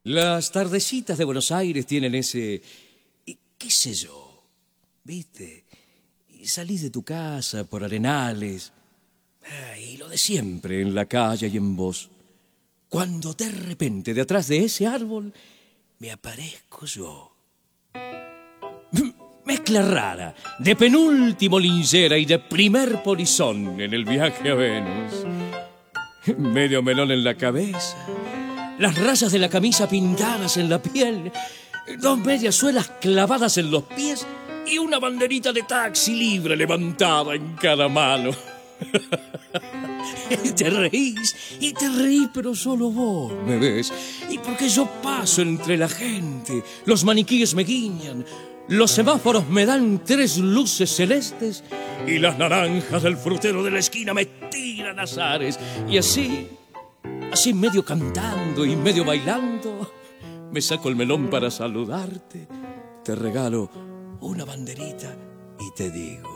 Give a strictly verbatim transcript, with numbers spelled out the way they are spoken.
Las tardecitas de Buenos Aires tienen ese... qué sé yo, ¿viste? Y salís de tu casa por arenales. Y lo de siempre en la calle y en vos. Cuando de repente, de atrás de ese árbol, me aparezco yo. Mezcla rara, de penúltimo linchera y de primer polizón en el viaje a Venus. Medio melón en la cabeza, las rayas de la camisa pintadas en la piel, dos medias suelas clavadas en los pies y una banderita de taxi libre levantada en cada mano. Y te reís, y te reís, pero solo vos me ves. Y porque yo paso entre la gente, los maniquíes me guiñan, los semáforos me dan tres luces celestes y las naranjas del frutero de la esquina me tiran azares. Y así, así medio cantando y medio bailando, me saco el melón para saludarte, te regalo una banderita y te digo: